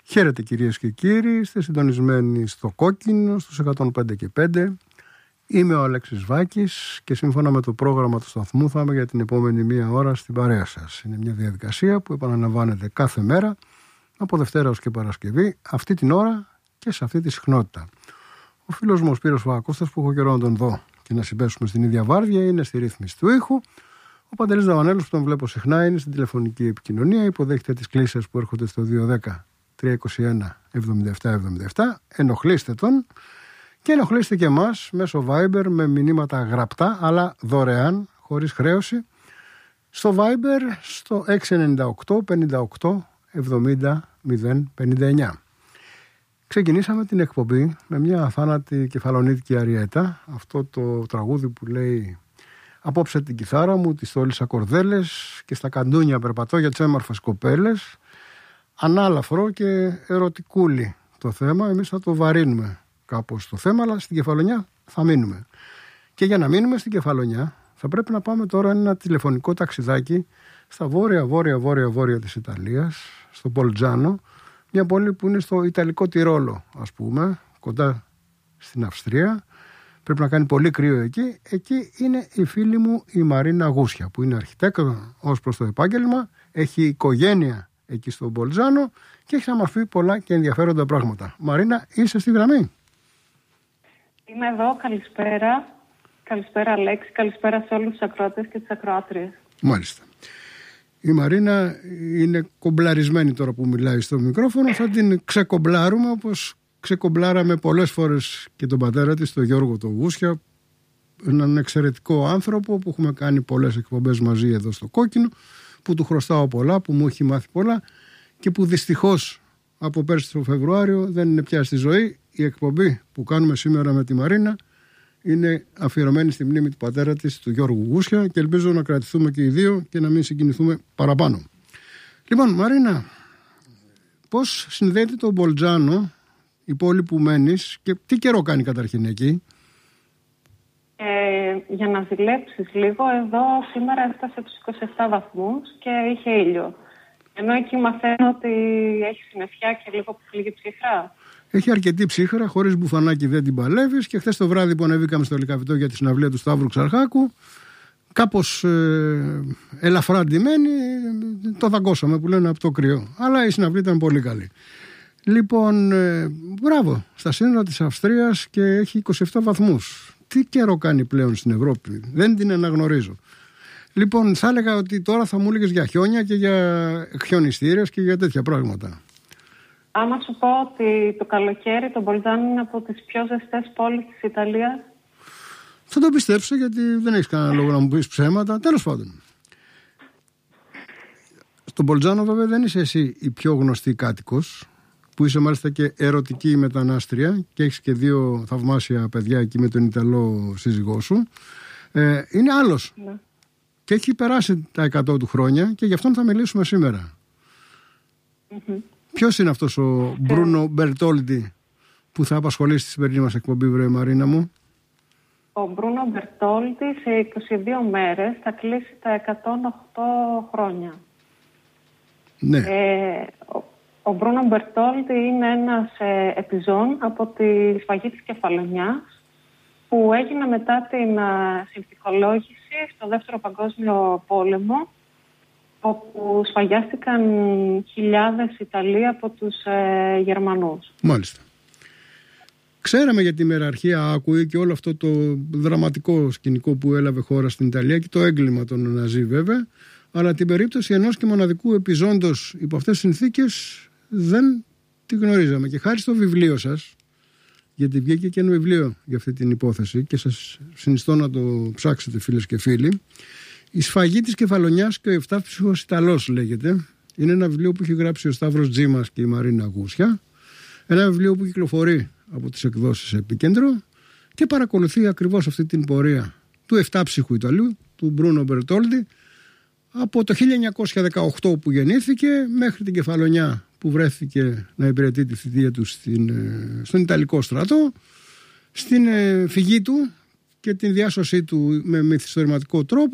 Χαίρετε κυρίες και κύριοι, είστε συντονισμένοι στο Κόκκινο, στους 105 και 5. Είμαι ο Αλέξης Βάκης και σύμφωνα με το πρόγραμμα του σταθμού θα είμαι για την επόμενη μία ώρα στην παρέα σας. Είναι μια διαδικασία που επαναλαμβάνεται κάθε μέρα, από Δευτέρα ως και Παρασκευή, αυτή την ώρα και σε αυτή τη συχνότητα. Ο φίλος μου ο Σπύρος Βακώστας, που έχω καιρό να τον δω και να συμπέσουμε στην ίδια βάρδια, είναι στη ρύθμιση του ήχου. Ο Παντελής Δαβανέλος, που τον βλέπω συχνά, είναι στην τηλεφωνική επικοινωνία, υποδέχεται τις κλήσεις που έρχονται στο 210-321-7777. Ενοχλήστε τον και ενοχλήστε και εμάς μέσω Viber με μηνύματα γραπτά, αλλά δωρεάν, χωρίς χρέωση, στο Viber στο 698 58 70 059. Ξεκινήσαμε την εκπομπή με μια αθάνατη κεφαλονίτικη αριέτα, αυτό το τραγούδι που λέει «Απόψε την κιθάρα μου, τις στόλισα κορδέλες και στα καντούνια περπατώ για τις έμορφες κοπέλες». Ανάλαφρο και ερωτικούλη το θέμα, εμείς θα το βαρύνουμε κάπως το θέμα, αλλά στην Κεφαλονιά θα μείνουμε. Και για να μείνουμε στην Κεφαλονιά θα πρέπει να πάμε τώρα ένα τηλεφωνικό ταξιδάκι στα βόρεια της Ιταλίας, στο Μπολτζάνο, μια πόλη που είναι στο Ιταλικό Τυρόλο, ας πούμε, κοντά στην Αυστρία. Πρέπει να κάνει πολύ κρύο εκεί. Εκεί είναι η φίλη μου η Μαρίνα Γούσια, που είναι αρχιτέκτονα ως προς το επάγγελμα, έχει οικογένεια εκεί στο Μπολτζάνο και έχει να μας πει πολλά και ενδιαφέροντα πράγματα. Μαρίνα, είσαι στη γραμμή? Είμαι εδώ, καλησπέρα. Καλησπέρα Αλέξη, καλησπέρα σε όλους τους ακροατές και τις ακροάτριες. Μάλιστα. Η Μαρίνα είναι κομπλαρισμένη τώρα που μιλάει στο μικρόφωνο. Θα την ξεκομπλάρουμε όπως ξεκομπλάραμε πολλές φορές και τον πατέρα της, τον Γιώργο τον Γούσια, έναν εξαιρετικό άνθρωπο που έχουμε κάνει πολλές εκπομπές μαζί εδώ στο Κόκκινο, που του χρωστάω πολλά, που μου έχει μάθει πολλά και που δυστυχώς από πέρσι το Φεβρουάριο δεν είναι πια στη ζωή. Η εκπομπή που κάνουμε σήμερα με τη Μαρίνα είναι αφιερωμένη στη μνήμη του πατέρα της, του Γιώργου Γούσια, και ελπίζω να κρατηθούμε και οι δύο και να μην συγκινηθούμε παραπάνω. Λοιπόν, Μαρίνα, πώς συνδέεται το Μπολτζάνο, η πόλη που μένεις, και τι καιρό κάνει καταρχήν εκεί? Για να ζηλέψεις λίγο, εδώ σήμερα έφτασε τους 27 βαθμούς και είχε ήλιο. Ενώ εκεί μαθαίνω ότι έχει συννεφιά και λίγο λίγη ψύχρα. Έχει αρκετή ψύχρα, χωρίς μπουφανάκι δεν την παλεύεις. Και χθες το βράδυ που ανεβήκαμε στο Λυκαβητό για τη συναυλία του Σταύρου Ξαρχάκου, κάπως ελαφρά ντυμένη, το δαγκώσαμε που λένε από το κρύο. Αλλά η συναυλία ήταν πολύ καλή. Λοιπόν, μπράβο, στα σύνορα της Αυστρίας και έχει 27 βαθμούς. Τι καιρό κάνει πλέον στην Ευρώπη? Δεν την αναγνωρίζω. Λοιπόν, θα έλεγα ότι τώρα θα μου έλεγες για χιόνια και για χιονιστήρες και για τέτοια πράγματα. Άμα σου πω ότι το καλοκαίρι το Μπολτζάνο είναι από τις πιο ζεστές πόλεις της Ιταλίας. Θα το πιστέψω, γιατί δεν έχεις κανένα λόγο να μου πεις ψέματα. Τέλος πάντων. Στο Μπολτζάνο βέβαια δεν είσαι εσύ η πιο γνωστή κάτοικος, που είσαι μάλιστα και ερωτική μετανάστρια και έχεις και 2 θαυμάσια παιδιά εκεί με τον Ιταλό σύζυγό σου. Είναι άλλος. Ναι. Και έχει περάσει τα 100 του χρόνια και γι' αυτόν θα μιλήσουμε σήμερα. Mm-hmm. Ποιος είναι αυτός ο Μπρούνο Μπερτόλντι που θα απασχολήσει στη σημερινή μας εκπομπή, βρε Μαρίνα μου? Ο Μπρούνο Μπερτόλντι σε 22 μέρες θα κλείσει τα 108 χρόνια. Ναι. Ο Μπρούνο Μπερτόλντι είναι ένας επιζών από τη σφαγή της Κεφαλονιάς, που έγινε μετά την συνθηκολόγηση στο Δεύτερο Παγκόσμιο Πόλεμο, όπου σφαγιάστηκαν χιλιάδες Ιταλοί από τους Γερμανούς. Μάλιστα. Ξέραμε για τη μεραρχία Άκουη και όλο αυτό το δραματικό σκηνικό που έλαβε χώρα στην Ιταλία και το έγκλημα των Ναζί βέβαια, αλλά την περίπτωση ενός και μοναδικού επιζώντος υπό αυτές τις συνθήκες δεν τη γνωρίζαμε. Και χάρη στο βιβλίο σας, γιατί βγήκε και ένα βιβλίο για αυτή την υπόθεση και σας συνιστώ να το ψάξετε, φίλες και φίλοι, «Η σφαγή της Κεφαλονιάς και ο Εφτάψυχος Ιταλός» λέγεται. Είναι ένα βιβλίο που έχει γράψει ο Σταύρος Τζίμας και η Μαρίνα Γούσια. Ένα βιβλίο που κυκλοφορεί από τις εκδόσεις Επίκεντρο και παρακολουθεί ακριβώς αυτή την πορεία του Εφτάψυχου Ιταλού, του Μπρούνο Μπερτόλντι, από το 1918 που γεννήθηκε μέχρι την Κεφαλονιά που βρέθηκε να υπηρετεί τη θητεία του στον Ιταλικό στρατό, στην φυγή του και την διάσωσή του με μυθιστορηματικό τρόπο